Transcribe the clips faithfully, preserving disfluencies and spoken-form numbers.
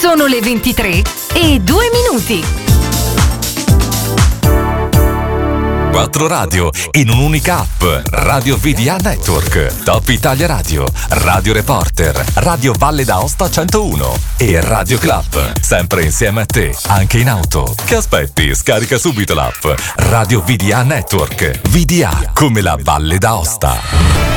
Sono le ventitré e due minuti. Quattro radio in un'unica app. Radio V D A Network, Top Italia Radio, Radio Reporter, Radio Valle d'Aosta centouno e Radio Club. Sempre insieme a te, anche in auto. Che aspetti? Scarica subito l'app. Radio V D A Network. V D A come la Valle d'Aosta.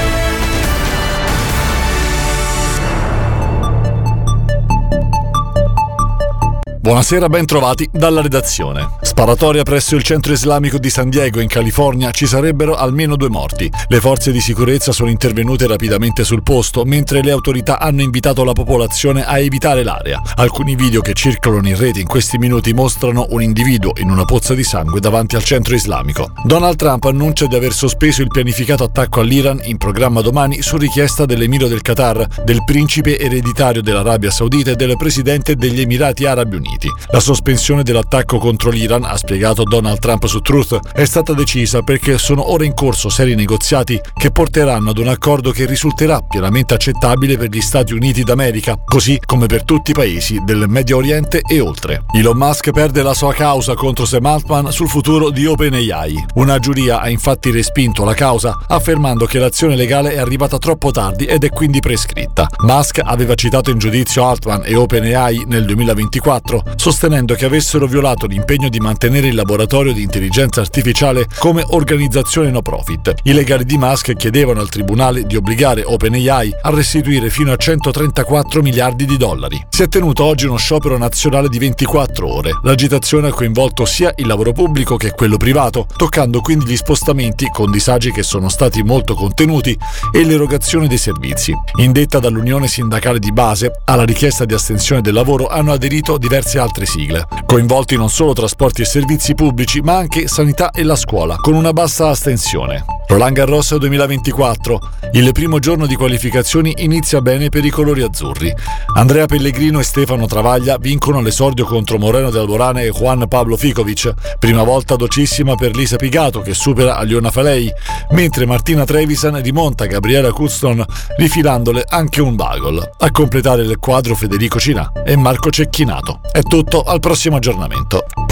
Buonasera, ben trovati dalla redazione. Sparatoria presso il centro islamico di San Diego in California, ci sarebbero almeno due morti. Le forze di sicurezza sono intervenute rapidamente sul posto, mentre le autorità hanno invitato la popolazione a evitare l'area. Alcuni video che circolano in rete in questi minuti mostrano un individuo in una pozza di sangue davanti al centro islamico. Donald Trump annuncia di aver sospeso il pianificato attacco all'Iran in programma domani su richiesta dell'emiro del Qatar, del principe ereditario dell'Arabia Saudita e del presidente degli Emirati Arabi Uniti. La sospensione dell'attacco contro l'Iran, ha spiegato Donald Trump su Truth, è stata decisa perché sono ora in corso seri negoziati che porteranno ad un accordo che risulterà pienamente accettabile per gli Stati Uniti d'America, così come per tutti i paesi del Medio Oriente e oltre. Elon Musk perde la sua causa contro Sam Altman sul futuro di OpenAI. Una giuria ha infatti respinto la causa, affermando che l'azione legale è arrivata troppo tardi ed è quindi prescritta. Musk aveva citato in giudizio Altman e OpenAI nel duemilaventiquattro, sostenendo che avessero violato l'impegno di mantenere il laboratorio di intelligenza artificiale come organizzazione no profit. I legali di Musk chiedevano al tribunale di obbligare OpenAI a restituire fino a centotrentaquattro miliardi di dollari. Si è tenuto oggi uno sciopero nazionale di ventiquattro ore. L'agitazione ha coinvolto sia il lavoro pubblico che quello privato, toccando quindi gli spostamenti, con disagi che sono stati molto contenuti, e l'erogazione dei servizi. Indetta dall'Unione Sindacale di Base, alla richiesta di astensione del lavoro hanno aderito diverse altre sigle. Coinvolti non solo trasporti e servizi pubblici, ma anche sanità e la scuola, con una bassa astensione. Roland Garros duemilaventiquattro. Il primo giorno di qualificazioni inizia bene per i colori azzurri. Andrea Pellegrino e Stefano Travaglia vincono l'esordio contro Moreno de Alborán e Juan Pablo Ficovich. Prima volta docissima per Lisa Pigato, che supera Aliona Falei, mentre Martina Trevisan rimonta Gabriela Custon, rifilandole anche un bagel. A completare il quadro Federico Cinà e Marco Cecchinato. È tutto, al prossimo aggiornamento.